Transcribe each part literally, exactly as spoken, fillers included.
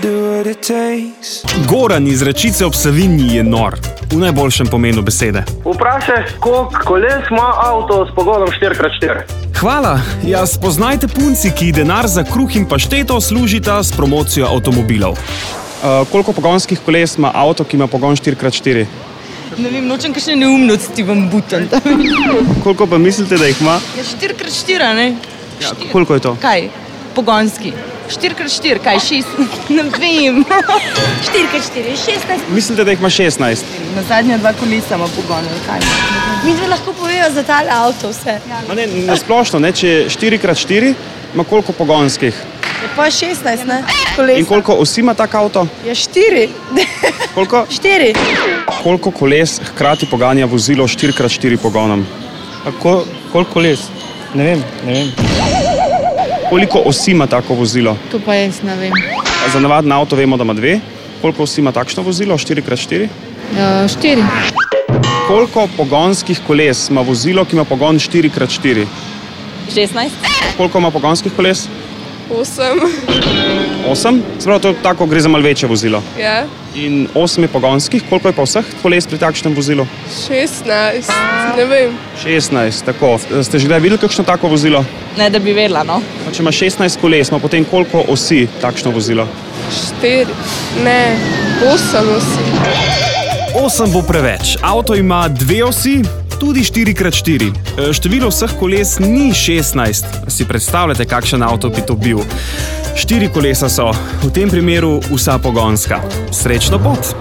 Goran iz Rečice ob Savinji je nor, v najboljšem pomenu besede. Vprašaj, koliko koles ima avto s pogonom štiri krat štiri? Hvala, jaz poznajte punci, ki denar za kruh in pašteto služita s promocijo avtomobilov. Uh, koliko pogonskih koles ima avto, ki ima pogon štiri krat štiri? Ne vem, nočem kakšne neumnosti vam butam. Koliko pa mislite, da jih ima? Ja, štiri krat štiri, ne? Ja, koliko je to? Kaj? Pogonski. štiri krat štiri, kaj? šest? Ne vem. štiri krat štiri, šestnajst. Mislite, da jih ima šestnajst? Na zadnja dva kolesa ima pogon, ali kaj? Mi dve lahko povejo za tale avto vse. Ma ne, na splošno, ne, če je štiri krat štiri, ima koliko pogonskih? Je pa šestnajst, ne? Kolesa. In koliko osi ima tak avto? Je štiri. Koliko? Štiri. Koliko koles hkrati poganja vozilo štiri krat štiri pogonom? A ko, koliko koles? Ne vem, ne vem. Koliko osi ima tako vozilo? To pa jaz ne vem. A za navaden avto vemo, da ima dve. Koliko osi ima takšno vozilo, štiri krat štiri? Uh, štiri. Koliko pogonskih koles ima vozilo, ki ima pogon štiri krat štiri? šestnajst. Koliko ima pogonskih koles? Osem. Osem? Spravo, to je tako, gre za malo večje vozilo. Ja. In osem je pogonskih, koliko je pa vseh koles pri takšnem vozilu? Šestnajst, ne vem. šestnajst, tako. Ste že kdaj videli kakšno tako vozilo? Ne, da bi vedela, no. Pa, če ima šestnajst koles, ima potem koliko osi takšno vozilo? Štiri, ne, osem osi. Osem bo preveč. Avto ima dve osi, tudi štiri krat štiri. Število vseh koles ni šestnajst. Si predstavljate, kakšen avto bi to bil. Štiri kolesa so, v tem primeru vsa pogonska. Srečno pot!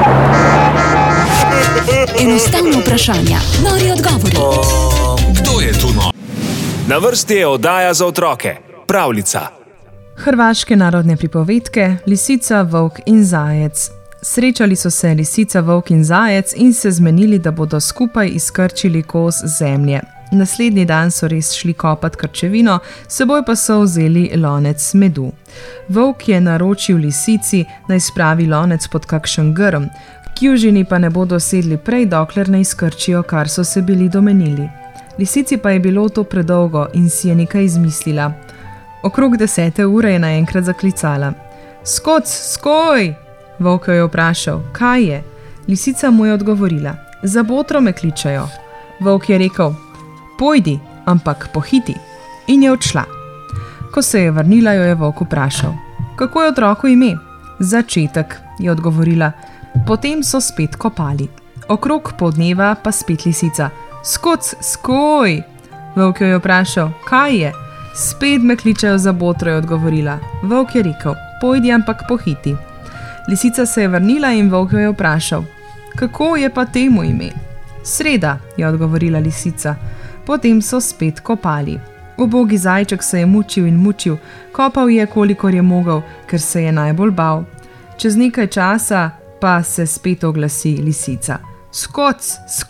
Enostavno vprašanja, nori odgovori. O, kdo je tu no? Na vrsti je oddaja za otroke. Pravljica. Hrvaške narodne pripovedke, Lisica, volk in zajec. Srečali so se lisica, volk in zajec in se zmenili, da bodo skupaj izkrčili kos zemlje. Naslednji dan so res šli kopat krčevino, seboj pa so vzeli lonec medu. Volk je naročil lisici, naj spravi lonec pod kakšen grm, kjužini pa ne bodo sedli prej, dokler ne izkrčijo, kar so se bili domenili. Lisici pa je bilo to predolgo in si je nekaj izmislila. Okrog desete ure je naenkrat zaklicala. Skoc, skoj! Volk jo je vprašal, kaj je? Lisica mu je odgovorila, za botro me kličajo. Volk je rekel, pojdi, ampak pohiti. In je odšla. Ko se je vrnila, jo je volk vprašal, kako je otroku ime? Začetek, je odgovorila. Potem so spet kopali. Okrog poldneva pa spet lisica. Skoc, skoj! Volk jo je vprašal, kaj je? Spet me kličajo za botro, je odgovorila. Volk je rekel, pojdi, ampak pohiti. Lisica se je vrnila in volk jo je vprašal, kako je pa temu ime? Sreda, je odgovorila lisica. Potem so spet kopali. Ubogi zajček se je mučil in mučil, kopal je, kolikor je mogel, ker se je najbolj bal. Čez nekaj časa pa se spet oglasi lisica. Skoc,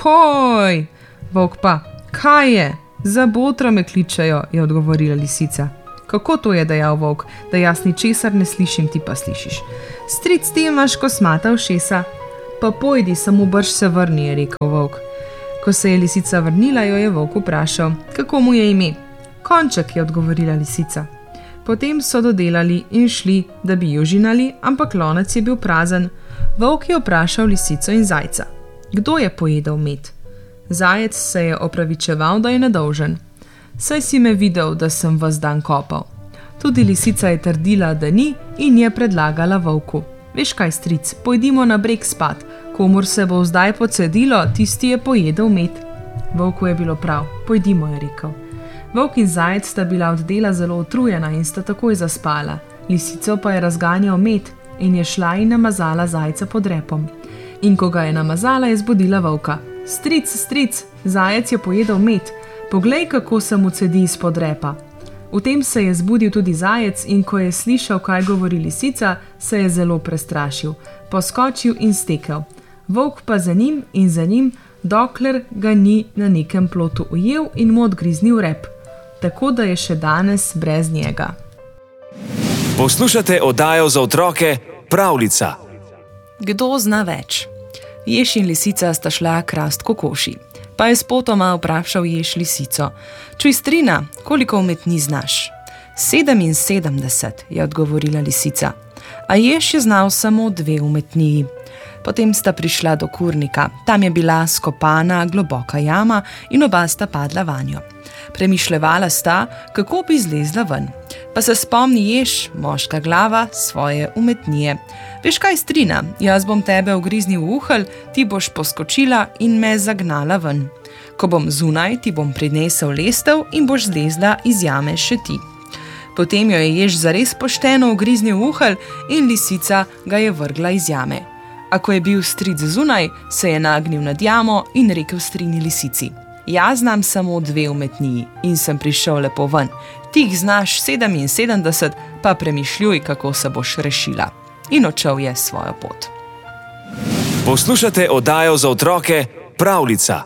skoj! Volk pa, kaj je? Za botro me kličajo, je odgovorila lisica. Kako to je, dejal volk, da jaz ničesar ne slišim, ti pa slišiš. Stric, ti imaš kosmata ušesa. Pa pojdi, samo brž se vrni, je rekel volk. Ko se je lisica vrnila, jo je volk vprašal, kako mu je ime. Konček, je odgovorila lisica. Potem so dodelali in šli, da bi jo žinali, ampak lonec je bil prazen. Volk je vprašal lisico in zajca. Kdo je pojedel med? Zajec se je opravičeval, da je nedolžen. Saj si me videl, da sem ves dan kopal. Tudi lisica je trdila, da ni in je predlagala volku. Veš kaj, stric, pojdimo na breg spat. Komur se bo zdaj pocedilo, tisti je pojedel med. Volku je bilo prav, pojdimo, je rekel. Volk in zajec sta bila od dela zelo utrujena in sta takoj zaspala. Lisico pa je razganjal med in je šla in namazala zajca pod repom. In ko ga je namazala, je zbudila volka. Stric, stric, zajec je pojedel med. Poglej, kako se mu cedi izpod repa. V tem se je zbudil tudi zajec in ko je slišal, kaj govori lisica, se je zelo prestrašil. Poskočil in stekel. Volk pa za njim in za njim, dokler ga ni na nekem plotu ujel in mu odgriznil rep. Tako da je še danes brez njega. Poslušate oddajo za otroke Pravljica. Kdo zna več? Jež in lisica sta šla krast kokoši. Pa je spotoma vprašal jež lisico. Čuj, strina, koliko umetni znaš? Sedeminsedemdeset, je odgovorila lisica. a jež je znal samo dve umetniji. Potem sta prišla do kurnika, tam je bila skopana globoka jama in oba sta padla vanjo. Premišljevala sta, kako bi zlezla ven. Pa se spomni jež, moška glava, svoje umetnije. Veš kaj, strina, jaz bom tebe ugriznil v uhelj, ti boš poskočila in me zagnala ven. Ko bom zunaj, ti bom prinesel lestev in boš zlezla iz jame še ti. Potem jo je jež zares pošteno ugriznil v uhelj in lisica ga je vrgla iz jame. A ko je bil stric zunaj, se je nagnil nad jamo in rekel strini lisici: jaz znam samo dve umetniji in sem prišel lepo ven. Ti jih znaš sedeminsedemdeset, pa premišljuj, kako se boš rešila. In odšel je svojo pot. Poslušate oddajo za otroke Pravljica.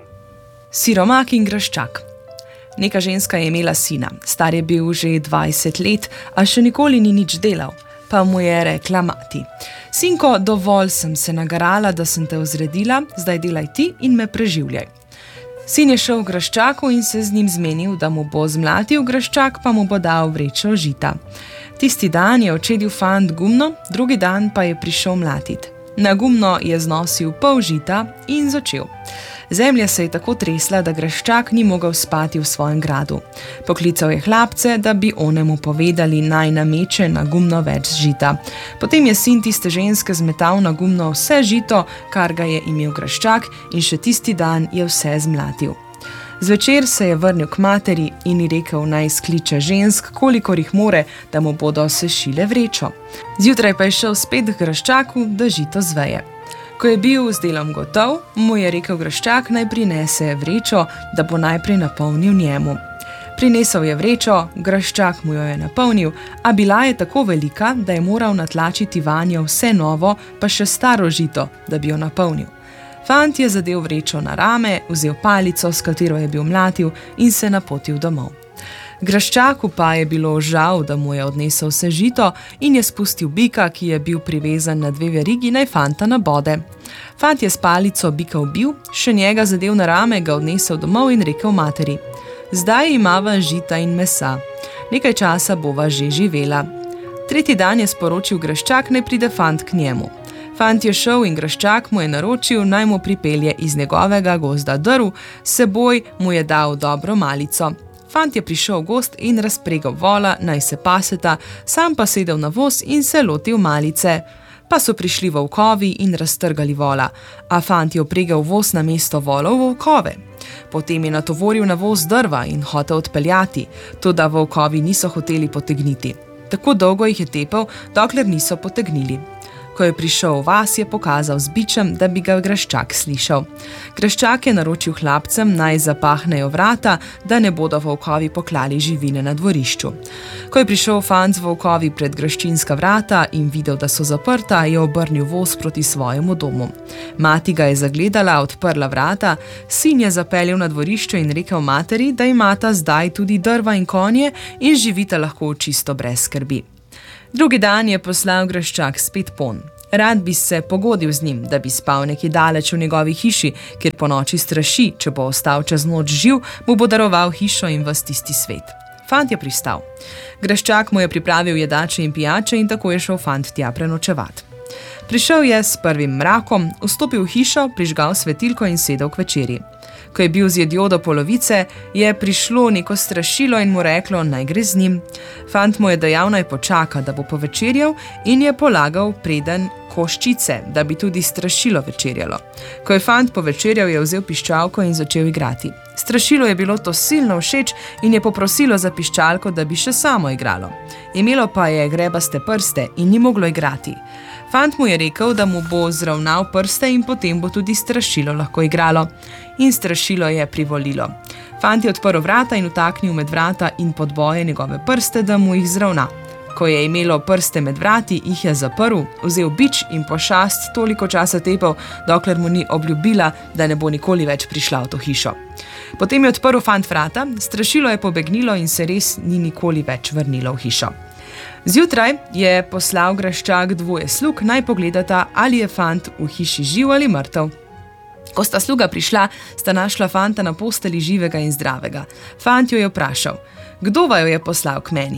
Siromak in graščak. Neka ženska je imela sina, star je bil že dvajset let, a še nikoli ni nič delal. Pa mu je rekla mati: sinko, dovolj sem se nagarala, da sem te vzredila, zdaj delaj ti in me preživljaj. Sin je šel v graščaku in se z njim zmenil, da mu bo zmlatil graščak, pa mu bo dal vrečo žita. Tisti dan je očedil fant gumno, drugi dan pa je prišel mlatit. Na gumno je znosil pol žita in začel. Zemlja se je tako tresla, da graščak ni mogel spati v svojem gradu. Poklical je hlapce, da bi onemu povedali, naj nameče na gumno več žita. Potem je sin tiste ženske zmetal na gumno vse žito, kar ga je imel graščak, in še tisti dan je vse zmlatil. Zvečer se je vrnil k materi in ji rekel, naj skliče žensk, kolikor jih more, da mu bodo sešile vrečo. Zjutraj pa je šel spet k graščaku, da žito zveje. Ko je bil z delom gotov, mu je rekel graščak, naj prinese vrečo, da bo najprej napolnil njemu. Prinesel je vrečo, graščak mu jo je napolnil, a bila je tako velika, da je moral natlačiti vanjo vse novo, pa še staro žito, da bi jo napolnil. Fant je zadel vrečo na rame, vzel palico, s katero je bil mlatil, in se napotil domov. Graščaku pa je bilo žal, da mu je odnesel vse žito in je spustil bika, ki je bil privezan na dve verigi, naj fanta nabode. Fant je s palico bika ubil, še njega zadel na rame, ga odnesel domov in rekel materi: zdaj imava žita in mesa. Nekaj časa bova že živela. Tretji dan je sporočil graščak, naj pride fant k njemu. Fant je šel in graščak mu je naročil, naj mu pripelje iz njegovega gozda drv, s seboj mu je dal dobro malico. Fant je prišel v gozd in razpregal vola, naj se paseta, sam pa sedel na voz in se lotil malice. Pa so prišli volkovi in raztrgali vola, a fant je opregal voz na mesto volov volkove. Potem je natovoril na voz drva in hotel odpeljati, toda volkovi niso hoteli potegniti. Tako dolgo jih je tepel, dokler niso potegnili. Ko je prišel v vas, je pokazal z bičem, da bi ga graščak slišal. Graščak je naročil hlapcem, naj zapahnejo vrata, da ne bodo volkovi poklali živine na dvorišču. Ko je prišel fant z volkovi pred graščinska vrata in videl, da so zaprta, je obrnil voz proti svojemu domu. Mati ga je zagledala, odprla vrata, sin je zapeljal na dvorišče in rekel materi, da imata zdaj tudi drva in konje in živita lahko čisto brez skrbi. Drugi dan je poslal graščak spet pon. Rad bi se pogodil z njim, da bi spal nekje daleč v njegovi hiši, kjer po noči straši, če bo ostal čez noč živ, mu bo daroval hišo in ves tisti svet. Fant je pristal. Graščak mu je pripravil jedače in pijače in tako je šel fant tja prenočevat. Prišel je s prvim mrakom, vstopil v hišo, prižgal svetilko in sedel k večerji. Ko je bil z jedjo do polovice, je prišlo neko strašilo in mu reklo, naj gre z njim. Fant mu je dejal, naj počaka, da bo povečerjal, in je polagal preden koščice, da bi tudi strašilo večerjalo. Ko je fant povečerjal, je vzel piščalko in začel igrati. Strašilo je bilo to silno všeč in je poprosilo za piščalko, da bi še samo igralo. Imelo pa je grebaste prste in ni moglo igrati. Fant mu je rekel, da mu bo zravnal prste in potem bo tudi strašilo lahko igralo. In strašilo je privolilo. Fant je odprl vrata in vtaknil med vrata in pod boje njegove prste, da mu jih zravna. Ko je imelo prste med vrati, jih je zaprl, vzel bič in pošast toliko časa tepel, dokler mu ni obljubila, da ne bo nikoli več prišla v to hišo. Potem je odprl fant vrata, strašilo je pobegnilo in se res ni nikoli več vrnilo v hišo. Zjutraj je poslal graščak dvoje slug, naj pogledata, ali je fant v hiši živ ali mrtev. Ko sta sluga prišla, sta našla fanta na posteli živega in zdravega. Fant jo je vprašal, kdo vaju je poslal k meni?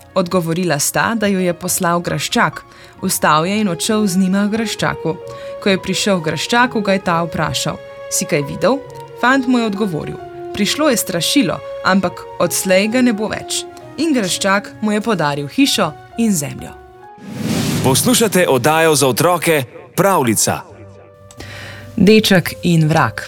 Odgovorila sta, da jo je poslal Graščak. Vstal je in odšel z njima v Graščaku. Ko je prišel v Graščaku, ga je ta vprašal: "Si kaj videl?" Fant mu je odgovoril: "Prišlo je strašilo, ampak odslej ga ne bo več." In Graščak mu je podaril hišo in zemljo. Poslušate oddajo za otroke Pravljica. Deček in vrag.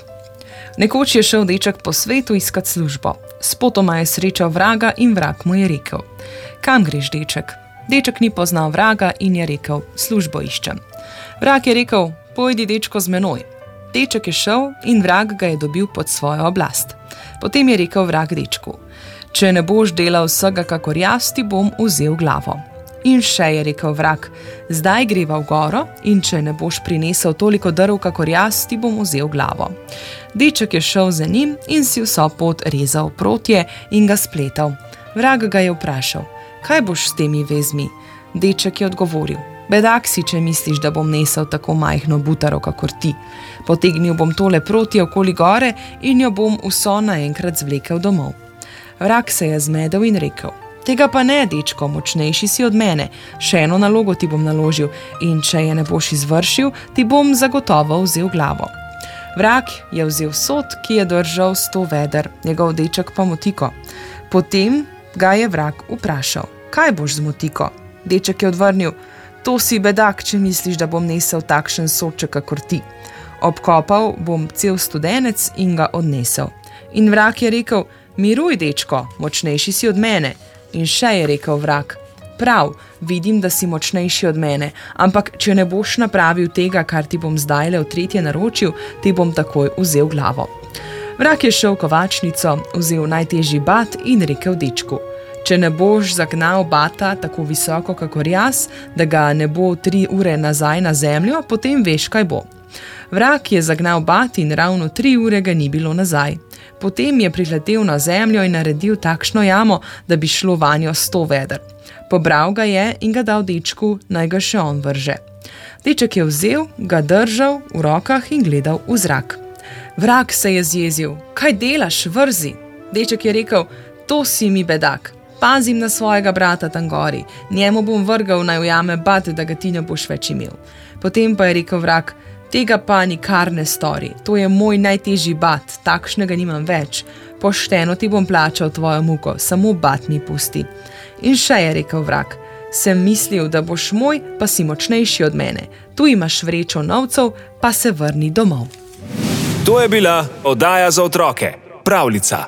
Nekoč je šel deček po svetu iskat službo. Spotoma je srečal vraga in vrag mu je rekel: "Kam greš, deček?" Deček ni poznal vraga in je rekel: "Službo iščem." Vrag je rekel: "Pojdi, dečko, z menoj." Deček je šel in vrag ga je dobil pod svojo oblast. Potem je rekel vrag dečku: "Če ne boš delal vsega kakor jaz, ti bom vzel glavo." In še je rekel vrag: "Zdaj greva v goro in če ne boš prinesel toliko drv kakor jaz, ti bom vzel glavo." Deček je šel za njim in si vso pot rezal protje in ga spletal. Vrag ga je vprašal: "Kaj boš s temi vezmi?" Deček je odgovoril: "Bedak si, če misliš, da bom nesel tako majhno butaro kakor ti. Potegnil bom tole protje okoli gore in jo bom vso naenkrat zvlekel domov." Vrag se je zmedel in rekel: "Tega pa ne, dečko, močnejši si od mene. Še eno nalogo ti bom naložil in če je ne boš izvršil, ti bom zagotovo vzel glavo." Vrag je vzel sod, ki je držal sto veder, njegov deček pa motiko. Potem ga je vrag vprašal: "Kaj boš z motiko?" Deček je odvrnil: "To si bedak, če misliš, da bom nesel takšen sodček kakor ti. Obkopal bom cel studenec in ga odnesel." In vrag je rekel: "Miruj, dečko, močnejši si od mene." In še je rekel vrag: "Prav, vidim, da si močnejši od mene, ampak če ne boš napravil tega, kar ti bom zdajle v tretje naročil, ti bom takoj vzel glavo." Vrag je šel v kovačnico, vzel najtežji bat in rekel dečku: "Če ne boš zagnal bata tako visoko kakor jaz, da ga ne bo tri ure nazaj na zemljo, potem veš, kaj bo." Vrag je zagnal bat in ravno tri ure ga ni bilo nazaj. Potem je priletel na zemljo in naredil takšno jamo, da bi šlo vanjo sto veder. Pobral ga je in ga dal dečku, naj ga še on vrže. Deček je vzel, ga držal v rokah in gledal v zrak. Vrag se je zjezil: "Kaj delaš, vrzi?" Deček je rekel: "To si mi bedak. Pazim na svojega brata tam gori, njemu bom vrgal, naj ujame bat, da ga ti ne boš več imel." Potem pa je rekel vrag: "Tega pa nikar ne stori, to je moj najtežji bat, takšnega nimam več. Pošteno ti bom plačal tvojo muko, samo bat mi pusti." In še je rekel vrag: "Sem mislil, da boš moj, pa si močnejši od mene. Tu imaš vrečo novcev, pa se vrni domov." To je bila oddaja za otroke Pravljica.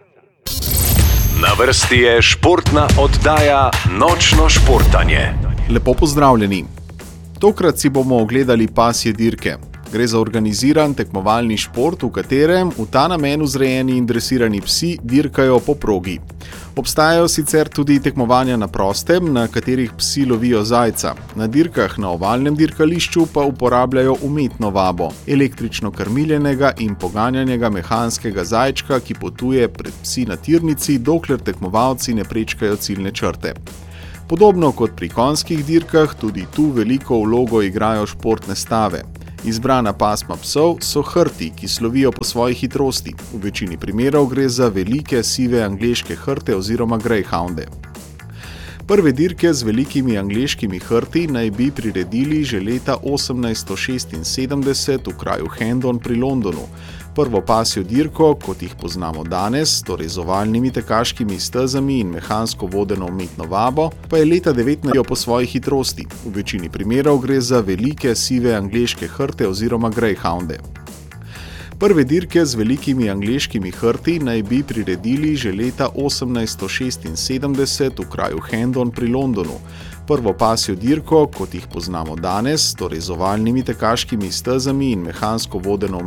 Na vrsti je športna oddaja Nočno športanje. Lepo pozdravljeni. Tokrat si bomo ogledali pasje dirke. Gre za organiziran tekmovalni šport, v katerem v ta namen vzrejeni in dresirani psi dirkajo po progi. Obstajajo sicer tudi tekmovanja na prostem, na katerih psi lovijo zajca. Na dirkah na ovalnem dirkališču pa uporabljajo umetno vabo, električno krmiljenega in poganjanega mehanskega zajčka, ki potuje pred psi na tirnici, dokler tekmovalci ne prečkajo ciljne črte. Podobno kot pri konjskih dirkah, tudi tu veliko vlogo igrajo športne stave. Izbrana pasma psov so hrti, ki slovijo po svoji hitrosti. V večini primerov gre za velike sive angleške hrte oziroma greyhounde. Prve dirke z velikimi angleškimi hrti naj bi priredili že leta osemnajststo šestinsedemdeset v kraju Hendon pri Londonu. Prvo pasjo dirko, kot jih poznamo danes, torej z ovalnimi tekaškimi stezami in mehansko vodeno umetno vabo, pa je leta devetnajststo po svoji hitrosti. V večini primerov gre za velike sive angleške hrte oziroma greyhounde. Prve dirke z velikimi angleškimi hrti naj bi priredili že leta osemnajststo šestinsedemdeset v kraju Hendon pri Londonu. Prvo pasjo dirko, kot jih poznamo danes, torej z ovalnimi tekaškimi stezami in mehansko vodeno